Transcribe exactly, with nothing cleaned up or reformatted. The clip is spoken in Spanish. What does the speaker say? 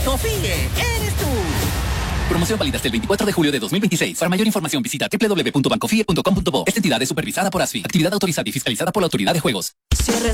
Bancofie, eres tú. Promoción válida hasta el veinticuatro de julio de dos mil veintiséis. Para mayor información visita doble u doble u doble u punto bancofie punto com punto bo. Esta entidad es supervisada por A S F I. Actividad autorizada y fiscalizada por la Autoridad de Juegos. Cierres